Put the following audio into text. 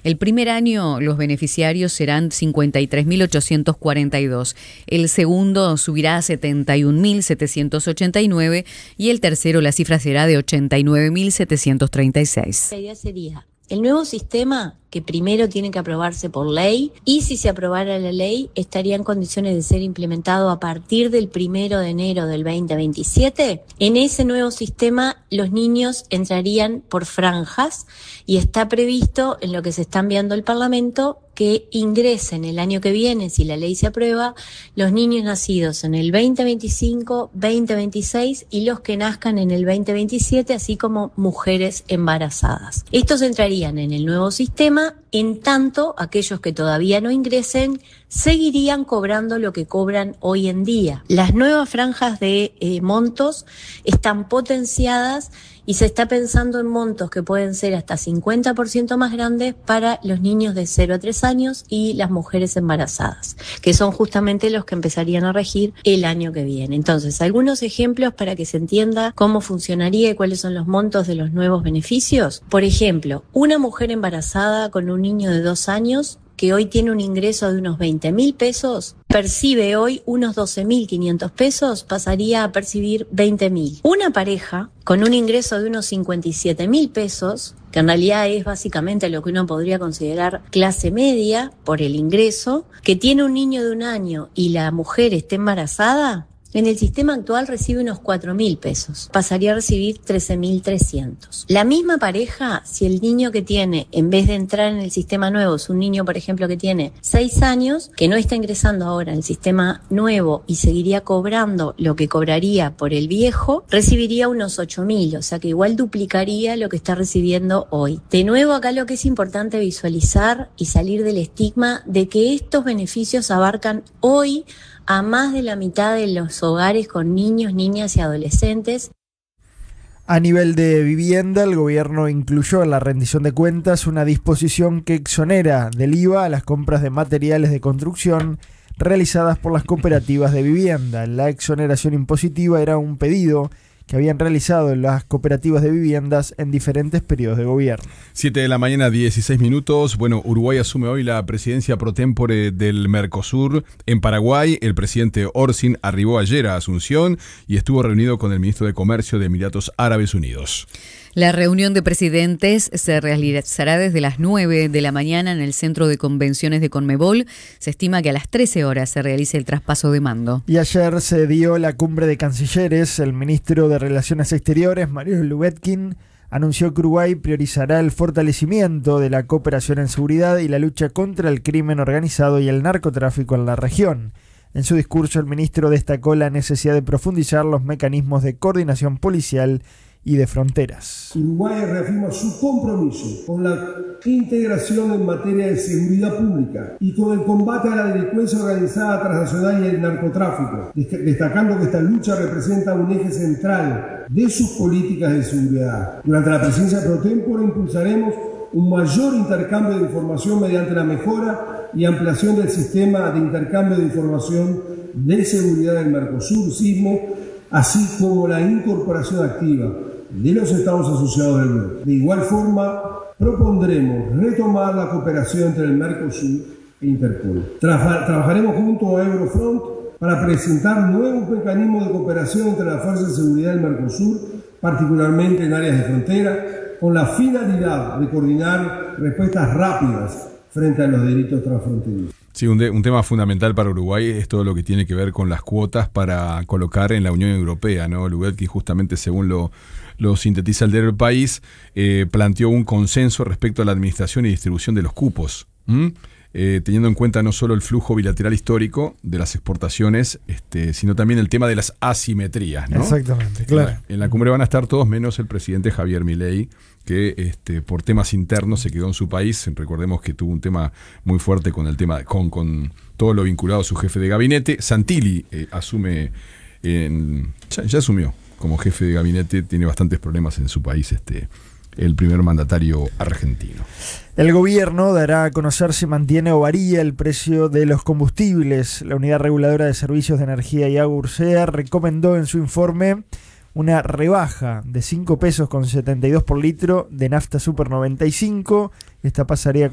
El primer año los beneficiarios serán 53.842, el segundo subirá a 71.789 y el tercero la cifra será de 89.736. La idea sería el nuevo sistema, que primero tiene que aprobarse por ley, y si se aprobara la ley estaría en condiciones de ser implementado a partir del 1 de enero del 2027. En ese nuevo sistema los niños entrarían por franjas y está previsto en lo que se está enviando al Parlamento que ingresen el año que viene, si la ley se aprueba, los niños nacidos en el 2025, 2026 y los que nazcan en el 2027, así como mujeres embarazadas. Estos entrarían en el nuevo sistema, en tanto aquellos que todavía no ingresen seguirían cobrando lo que cobran hoy en día. Las nuevas franjas de montos están potenciadas y se está pensando en montos que pueden ser hasta 50% más grandes para los niños de 0 a 3 años y las mujeres embarazadas, que son justamente los que empezarían a regir el año que viene. Entonces, algunos ejemplos para que se entienda cómo funcionaría y cuáles son los montos de los nuevos beneficios. Por ejemplo, una mujer embarazada con un niño de 2 años que hoy tiene un ingreso de unos 20.000 pesos, percibe hoy unos 12.500 pesos, pasaría a percibir 20.000. Una pareja con un ingreso de unos 57.000 pesos, que en realidad es básicamente lo que uno podría considerar clase media por el ingreso, que tiene un niño de 1 año y la mujer está embarazada, en el sistema actual recibe unos 4.000 pesos, pasaría a recibir 13.300. La misma pareja, si el niño que tiene, en vez de entrar en el sistema nuevo, es un niño, por ejemplo, que tiene 6 años, que no está ingresando ahora en el sistema nuevo y seguiría cobrando lo que cobraría por el viejo, recibiría unos 8.000, o sea que igual duplicaría lo que está recibiendo hoy. De nuevo, acá lo que es importante visualizar y salir del estigma de que estos beneficios abarcan hoy a más de la mitad de los hogares con niños, niñas y adolescentes. A nivel de vivienda, el gobierno incluyó en la rendición de cuentas una disposición que exonera del IVA a las compras de materiales de construcción realizadas por las cooperativas de vivienda. La exoneración impositiva era un pedido que habían realizado las cooperativas de viviendas en diferentes periodos de gobierno. 7 de la mañana, 16 minutos. Bueno, Uruguay asume hoy la presidencia pro tempore del Mercosur. En Paraguay, el presidente Orsín arribó ayer a Asunción y estuvo reunido con el ministro de Comercio de Emiratos Árabes Unidos. La reunión de presidentes se realizará desde las 9 de la mañana en el Centro de Convenciones de Conmebol. Se estima que a las 13 horas se realice el traspaso de mando. Y ayer se dio la cumbre de cancilleres. El ministro de Relaciones Exteriores, Mario Lubetkin, anunció que Uruguay priorizará el fortalecimiento de la cooperación en seguridad y la lucha contra el crimen organizado y el narcotráfico en la región. En su discurso, el ministro destacó la necesidad de profundizar los mecanismos de coordinación policial y de fronteras. Uruguay reafirma su compromiso con la integración en materia de seguridad pública y con el combate a la delincuencia organizada transnacional y el narcotráfico, destacando que esta lucha representa un eje central de sus políticas de seguridad. Durante la presidencia pro tempore impulsaremos un mayor intercambio de información mediante la mejora y ampliación del sistema de intercambio de información de seguridad del Mercosur, SISMO, así como la incorporación activa de los estados asociados del bloque. De igual forma, propondremos retomar la cooperación entre el Mercosur e Interpol. Trabajaremos junto a Eurofront para presentar nuevos mecanismos de cooperación entre las fuerzas de seguridad del Mercosur, particularmente en áreas de frontera, con la finalidad de coordinar respuestas rápidas frente a los delitos transfronterizos. Sí, un tema fundamental para Uruguay es todo lo que tiene que ver con las cuotas para colocar en la Unión Europea, ¿no? Lubetkin, justamente según lo sintetiza el diario El País, planteó un consenso respecto a la administración y distribución de los cupos, teniendo en cuenta no solo el flujo bilateral histórico de las exportaciones, sino también el tema de las asimetrías, ¿no? Exactamente, claro. En la cumbre van a estar todos menos el presidente Javier Milei, que por temas internos se quedó en su país. Recordemos que tuvo un tema muy fuerte con el tema con todo lo vinculado a su jefe de gabinete. Santilli asume, ya asumió como jefe de gabinete, tiene bastantes problemas en su país el primer mandatario argentino. El gobierno dará a conocer si mantiene o varía el precio de los combustibles. La Unidad Reguladora de Servicios de Energía y Agua Ursea recomendó en su informe una rebaja de 5 pesos con 72 por litro de nafta Super 95. Esta pasaría